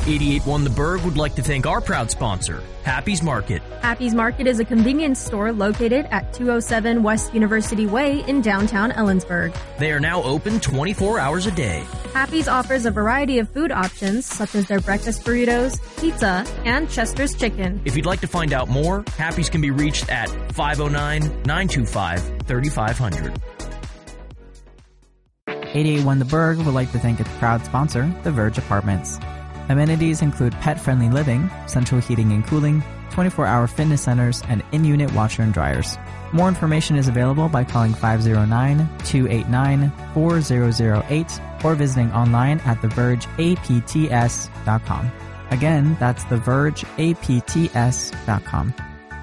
88.1 The Berg would like to thank our proud sponsor, Happy's Market. Happy's Market is a convenience store located at 207 West University Way in downtown Ellensburg. They are now open 24 hours a day. Happy's offers a variety of food options such as their breakfast burritos, pizza, and Chester's chicken. If you'd like to find out more, Happy's can be reached at 509-925-3500. 88.1 The Berg would like to thank its proud sponsor, The Verge Apartments. Amenities include pet-friendly living, central heating and cooling, 24-hour fitness centers, and in-unit washer and dryers. More information is available by calling 509-289-4008 or visiting online at thevergeapts.com. Again, that's thevergeapts.com.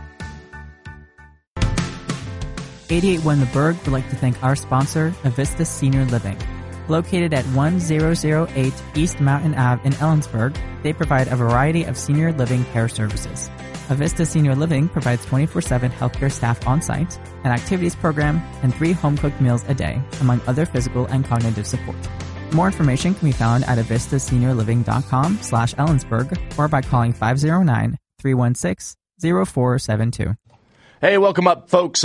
88.1 The Berg would like to thank our sponsor, Avista Senior Living. Located at 1008 East Mountain Ave in Ellensburg, they provide a variety of senior living care services. Avista Senior Living provides 24/7 healthcare staff on-site, an activities program, and 3 home-cooked meals a day, among other physical and cognitive support. More information can be found at avistaseniorliving.com/Ellensburg or by calling 509-316-0472. Hey, welcome back, folks.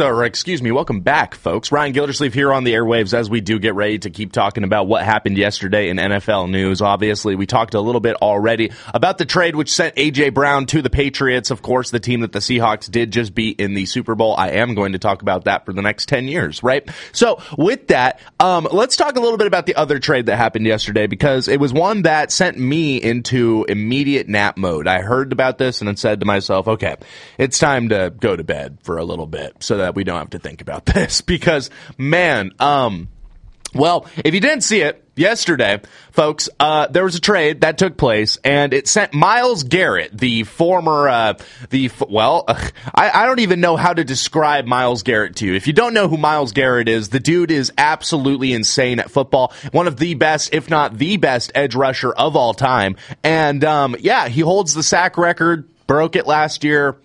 Ryan Gildersleeve here on the airwaves as we do get ready to keep talking about what happened yesterday in NFL news. Obviously, we talked a little bit already about the trade which sent A.J. Brown to the Patriots, of course, the team that the Seahawks did just beat in the Super Bowl. I am going to talk about that for the next 10 years, right? So with that, let's talk a little bit about the other trade that happened yesterday because it was one that sent me into immediate nap mode. I heard about this and then said to myself, okay, it's time to go to bed for a little bit so that we don't have to think about this because, man, well, if you didn't see it yesterday, folks, there was a trade that took place and it sent Myles Garrett, the former, I don't even know how to describe Myles Garrett to you. If you don't know who Myles Garrett is, the dude is absolutely insane at football. One of the best, if not the best edge rusher of all time. And, he holds the sack record, broke it last year.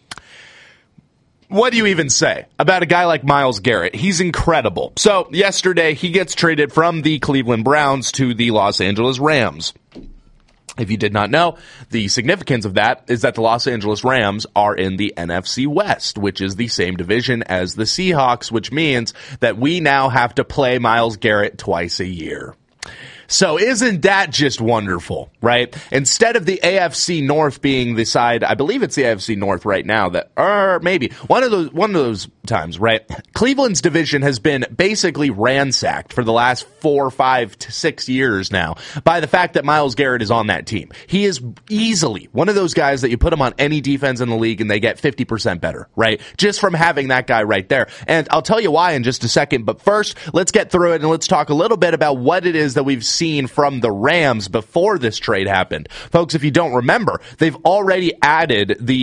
What do you even say about a guy like Myles Garrett? He's incredible. So yesterday, he gets traded from the Cleveland Browns to the Los Angeles Rams. If you did not know, the significance of that is that the Los Angeles Rams are in the NFC West, which is the same division as the Seahawks, which means that we now have to play Myles Garrett twice a year. So isn't that just wonderful, right? Instead of the AFC North being the side, I believe it's the AFC North right now that, or maybe one of those times, right? Cleveland's division has been basically ransacked for the last 4, 5 to 6 years now by the fact that Myles Garrett is on that team. He is easily one of those guys that you put him on any defense in the league and they get 50% better, right? Just from having that guy right there. And I'll tell you why in just a second, but first, let's get through it and let's talk a little bit about what it is that we've seen from the Rams before this trade happened. Folks, if you don't remember, they've already added the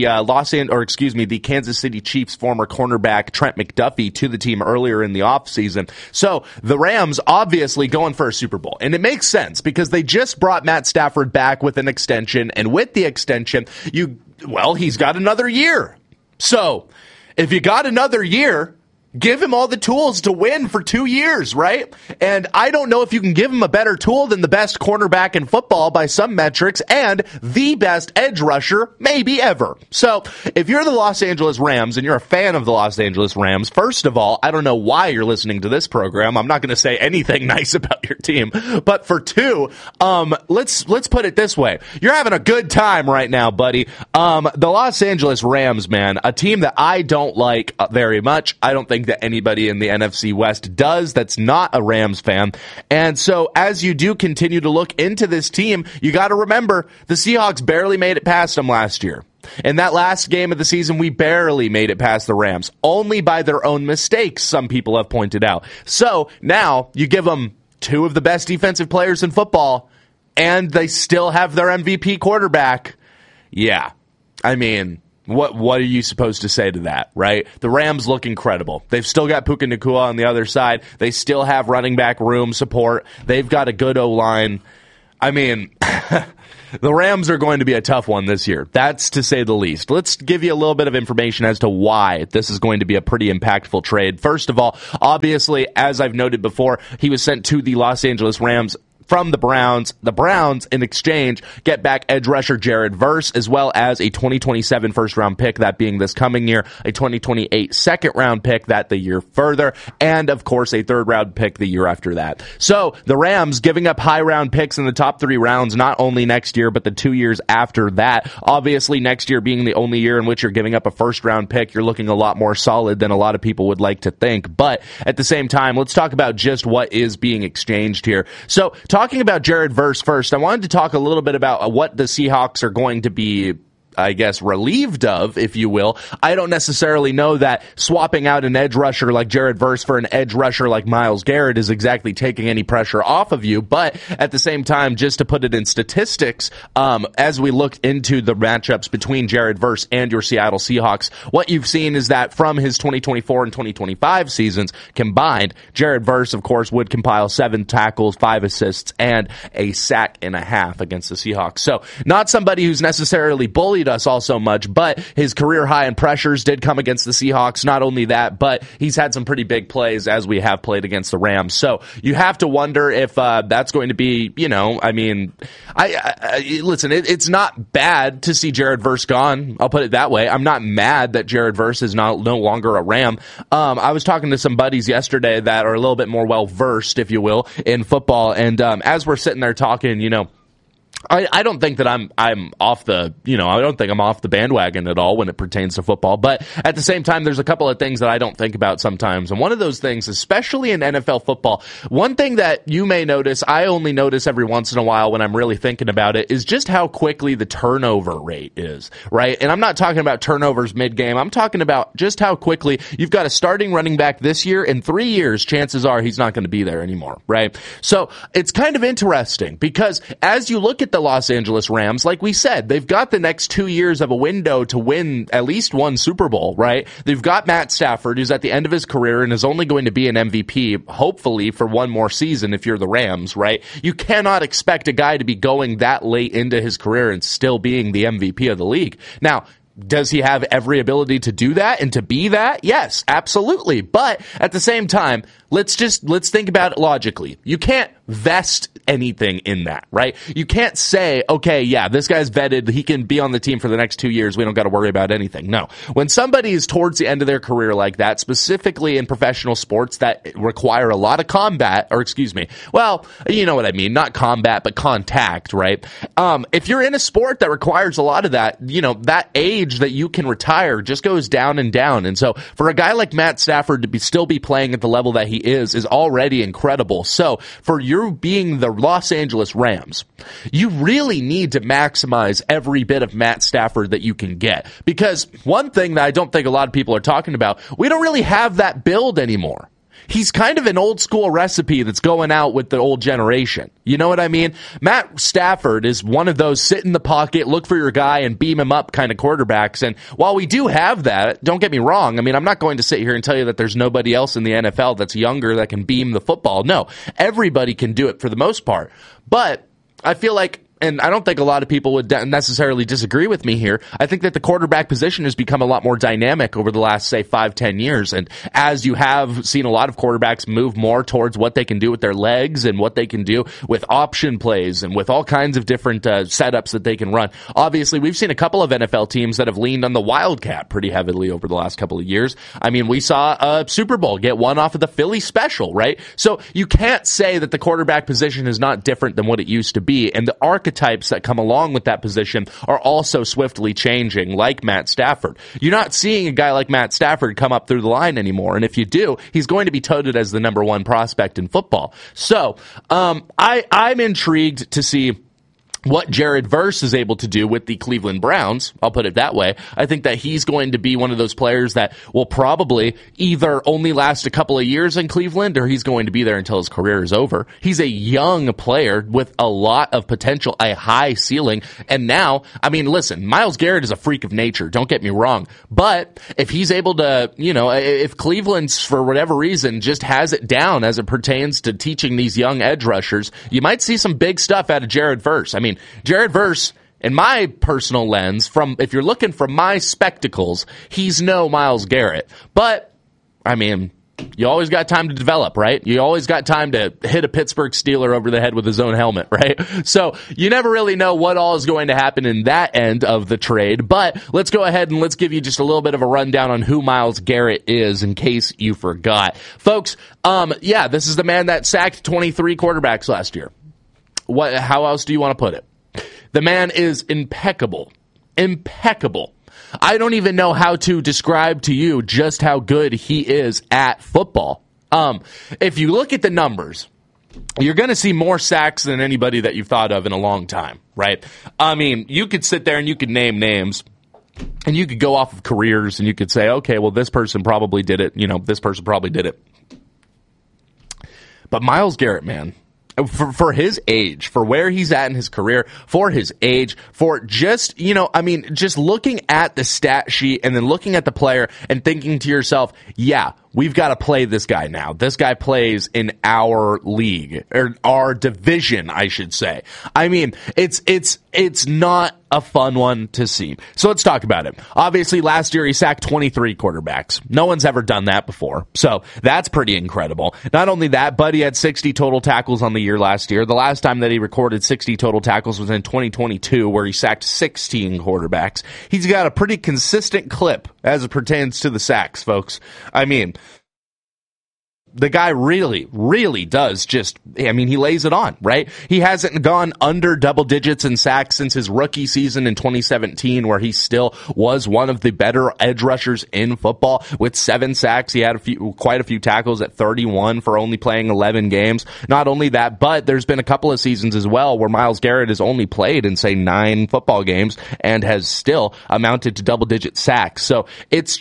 the Kansas City Chiefs former cornerback Trent McDuffie to the team earlier in the offseason. So the Rams obviously going for a Super Bowl. And it makes sense because they just brought Matt Stafford back with an extension. And with the extension, he's got another year. So if you got another year, give him all the tools to win for 2 years, right? And I don't know if you can give him a better tool than the best cornerback in football by some metrics and the best edge rusher maybe ever. So if you're the Los Angeles Rams and you're a fan of the Los Angeles Rams, first of all, I don't know why you're listening to this program. I'm not going to say anything nice about your team. But for two, let's put it this way. You're having a good time right now, buddy. The Los Angeles Rams, man, a team that I don't like very much. I don't think that anybody in the NFC West does that's not a Rams fan. And so as you do continue to look into this team, you got to remember the Seahawks barely made it past them last year. In that last game of the season, we barely made it past the Rams, only by their own mistakes, some people have pointed out. So now you give them 2 of the best defensive players in football, and they still have their MVP quarterback. Yeah, I mean, what are you supposed to say to that, right? The Rams look incredible. They've still got Puka Nacua on the other side. They still have running back room support. They've got a good O-line. I mean, the Rams are going to be a tough one this year. That's to say the least. Let's give you a little bit of information as to why this is going to be a pretty impactful trade. First of all, obviously, as I've noted before, he was sent to the Los Angeles Rams from the Browns. The Browns, in exchange, get back edge rusher Jared Verse, as well as a 2027 first-round pick, that being this coming year, a 2028 second-round pick, that the year further, and, of course, a third-round pick the year after that. So, the Rams giving up high-round picks in the top 3 rounds, not only next year, but the 2 years after that. Obviously, next year being the only year in which you're giving up a first-round pick, you're looking a lot more solid than a lot of people would like to think. But, at the same time, let's talk about just what is being exchanged here. So, talking about Jared Verse first, I wanted to talk a little bit about what the Seahawks are going to be, I guess, relieved of, if you will. I don't necessarily know that swapping out an edge rusher like Jared Verse for an edge rusher like Myles Garrett is exactly taking any pressure off of you, but at the same time, just to put it in statistics, as we look into the matchups between Jared Verse and your Seattle Seahawks, what you've seen is that from his 2024 and 2025 seasons combined, Jared Verse, of course, would compile 7 tackles, 5 assists, and a sack and a half against the Seahawks. So, not somebody who's necessarily bullied us all so much, but his career high in pressures did come against the Seahawks. Not only that, but he's had some pretty big plays as we have played against the Rams. So you have to wonder if that's going to be, I mean, listen, it's not bad to see Jared Verse gone. I'll put it that way. I'm not mad that Jared Verse is no longer a Ram. I was talking to some buddies yesterday that are a little bit more well-versed, if you will, in football, and as we're sitting there talking, I don't think that I'm off the, I don't think I'm off the bandwagon at all when it pertains to football. But at the same time, there's a couple of things that I don't think about sometimes. And one of those things, especially in NFL football, one thing that you may notice, I only notice every once in a while when I'm really thinking about it, is just how quickly the turnover rate is, right? And I'm not talking about turnovers mid-game. I'm talking about just how quickly you've got a starting running back this year. In 3 years, chances are he's not going to be there anymore, right? So it's kind of interesting because as you look at the Los Angeles Rams, like we said, they've got the next 2 years of a window to win at least one Super Bowl, right? They've got Matt Stafford, who's at the end of his career and is only going to be an MVP, hopefully, for one more season if you're the Rams, right? You cannot expect a guy to be going that late into his career and still being the MVP of the league. Now, does he have every ability to do that and to be that? Yes, absolutely. But at the same time, let's think about it logically. You can't vest anything in that, right? You can't say, okay, yeah, this guy's vetted. He can be on the team for the next 2 years. We don't got to worry about anything. No. When somebody is towards the end of their career like that, specifically in professional sports that require a lot of combat, or excuse me, well, you know what I mean, not combat, but contact, right? If you're in a sport that requires a lot of that, that age that you can retire just goes down and down. And so for a guy like Matt Stafford to still be playing at the level that he is already incredible. So for you being the Los Angeles Rams, you really need to maximize every bit of Matt Stafford that you can get. Because one thing that I don't think a lot of people are talking about, we don't really have that build anymore. He's kind of an old school recipe that's going out with the old generation. You know what I mean? Matt Stafford is one of those sit in the pocket, look for your guy and beam him up kind of quarterbacks. And while we do have that, don't get me wrong. I mean, I'm not going to sit here and tell you that there's nobody else in the NFL that's younger that can beam the football. No, everybody can do it for the most part. But I feel like, and I don't think a lot of people would necessarily disagree with me here, I think that the quarterback position has become a lot more dynamic over the last, say, 5-10 years. And as you have seen a lot of quarterbacks move more towards what they can do with their legs and what they can do with option plays and with all kinds of different setups that they can run. Obviously, we've seen a couple of NFL teams that have leaned on the Wildcat pretty heavily over the last couple of years. I mean, we saw a Super Bowl get one off of the Philly special, right? So you can't say that the quarterback position is not different than what it used to be. And the archetypes that come along with that position are also swiftly changing, like Matt Stafford. You're not seeing a guy like Matt Stafford come up through the line anymore, and if you do, he's going to be touted as the number one prospect in football. So, I'm intrigued to see what Jared Verse is able to do with the Cleveland Browns. I'll put it that way. I think that he's going to be one of those players that will probably either only last a couple of years in Cleveland or he's going to be there until his career is over. He's a young player with a lot of potential, a high ceiling. And now, I mean, listen, Myles Garrett is a freak of nature. Don't get me wrong. But if he's able to, if Cleveland's for whatever reason just has it down as it pertains to teaching these young edge rushers, you might see some big stuff out of Jared Verse. I mean, Jared Verse, in my personal lens, if you're looking from my spectacles, he's no Myles Garrett. But, I mean, You always got time to develop, right? You always got time to hit a Pittsburgh Steeler over the head with his own helmet, right? So you never really know what all is going to happen in that end of the trade. But let's go ahead and let's give you just a little bit of a rundown on who Myles Garrett is in case you forgot. Folks, this is the man that sacked 23 quarterbacks last year. How else do you want to put it? The man is impeccable. Impeccable. I don't even know how to describe to you just how good he is at football. If you look at the numbers, you're going to see more sacks than anybody that you've thought of in a long time, right? I mean, you could sit there and you could name names, and you could go off of careers, and you could say, okay, well, this person probably did it. This person probably did it. But Myles Garrett, man, for his age, for where he's at in his career, for his age, for just, just looking at the stat sheet and then looking at the player and thinking to yourself, yeah, we've got to play this guy now. This guy plays in our league, or our division, I should say. I mean, it's not a fun one to see. So let's talk about it. Obviously, last year he sacked 23 quarterbacks. No one's ever done that before. So that's pretty incredible. Not only that, but he had 60 total tackles on the year last year. The last time that he recorded 60 total tackles was in 2022, where he sacked 16 quarterbacks. He's got a pretty consistent clip as it pertains to the sacks, folks. I mean, the guy really, really does he lays it on, right? He hasn't gone under double digits in sacks since his rookie season in 2017, where he still was one of the better edge rushers in football with 7 sacks. He had quite a few tackles at 31 for only playing 11 games. Not only that, but there's been a couple of seasons as well where Myles Garrett has only played in, say, 9 football games and has still amounted to double digit sacks. So it's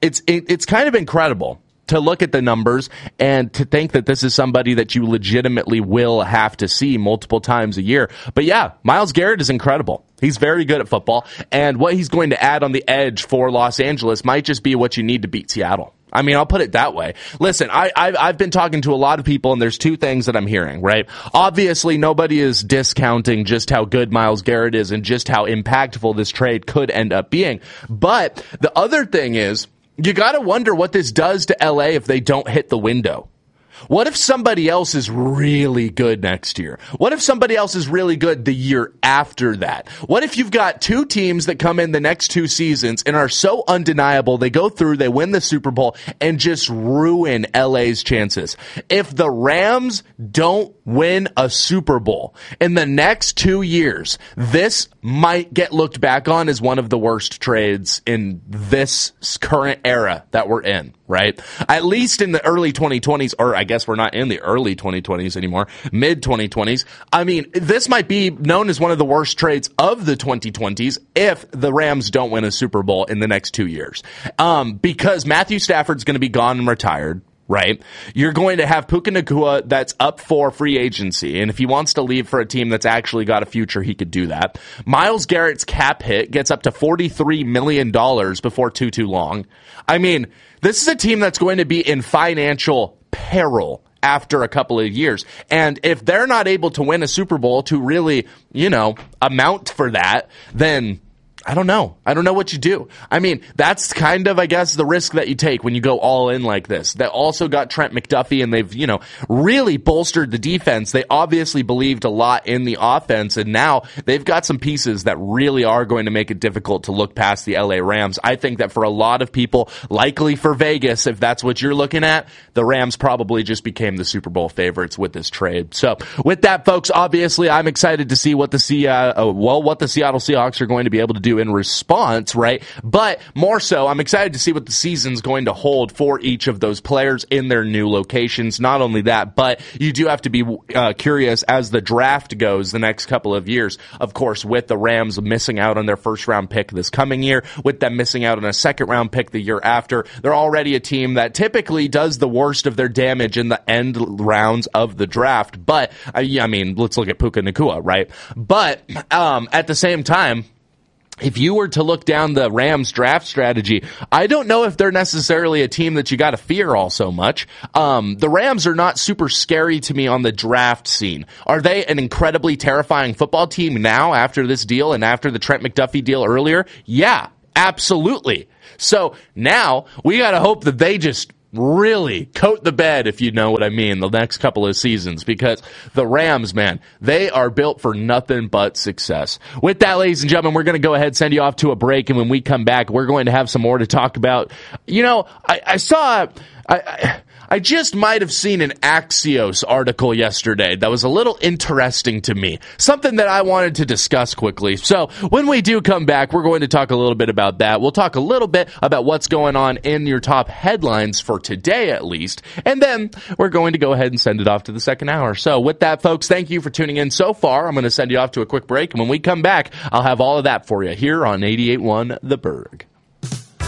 kind of incredible to look at the numbers and to think that this is somebody that you legitimately will have to see multiple times a year. But yeah, Myles Garrett is incredible. He's very good at football, and what he's going to add on the edge for Los Angeles might just be what you need to beat Seattle. I mean, I'll put it that way. Listen, I've been talking to a lot of people, and there's 2 things that I'm hearing, right? Obviously, nobody is discounting just how good Myles Garrett is and just how impactful this trade could end up being. But the other thing is, you got to wonder what this does to LA if they don't hit the window. What if somebody else is really good next year? What if somebody else is really good the year after that? What if you've got 2 teams that come in the next 2 seasons and are so undeniable, they go through, they win the Super Bowl, and just ruin LA's chances? If the Rams don't win a Super Bowl in the next 2 years, this might get looked back on as one of the worst trades in this current era that we're in, right? At least in the early 2020s, or I guess we're not in the early 2020s anymore, mid 2020s. I mean, this might be known as one of the worst trades of the 2020s if the Rams don't win a Super Bowl in the next 2 years. Because Matthew Stafford's going to be gone and retired. Right? You're going to have Puka Nacua that's up for free agency. And if he wants to leave for a team that's actually got a future, he could do that. Myles Garrett's cap hit gets up to $43 million before too long. I mean, this is a team that's going to be in financial peril after a couple of years. And if they're not able to win a Super Bowl to really, amount for that, then I don't know. I don't know what you do. I mean, that's kind of, I guess, the risk that you take when you go all in like this. They also got Trent McDuffie, and they've, really bolstered the defense. They obviously believed a lot in the offense, and now they've got some pieces that really are going to make it difficult to look past the LA Rams. I think that for a lot of people, likely for Vegas, if that's what you're looking at, the Rams probably just became the Super Bowl favorites with this trade. So with that, folks, obviously I'm excited to see what the Seattle Seahawks are going to be able to do in response, right? But more so, I'm excited to see what the season's going to hold for each of those players in their new locations. Not only that, but you do have to be curious as the draft goes the next couple of years. Of course, with the Rams missing out on their first round pick this coming year, with them missing out on a second round pick the year after, they're already a team that typically does the worst of their damage in the end rounds of the draft. But, I mean, let's look at Puka Nacua, right? But at the same time, if you were to look down the Rams draft strategy, I don't know if they're necessarily a team that you got to fear all so much. The Rams are not super scary to me on the draft scene. Are they an incredibly terrifying football team now after this deal and after the Trent McDuffie deal earlier? Yeah, absolutely. So now we got to hope that they just really coat the bed, if you know what I mean, the next couple of seasons, because the Rams, man, they are built for nothing but success. With that, ladies and gentlemen, we're going to go ahead and send you off to a break, and when we come back, we're going to have some more to talk about. You know, I just might have seen an Axios article yesterday that was a little interesting to me, something that I wanted to discuss quickly. So when we do come back, we're going to talk a little bit about that. We'll talk a little bit about what's going on in your top headlines for today, at least. And then we're going to go ahead and send it off to the second hour. So with that, folks, thank you for tuning in so far. I'm going to send you off to a quick break. And when we come back, I'll have all of that for you here on 88.1 The Berg.